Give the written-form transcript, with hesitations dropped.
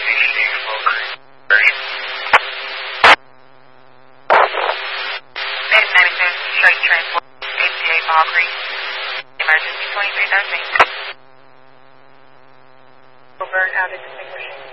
Straight transport, APA Ball Creek, emergency 2313. Burn, how to distinguish.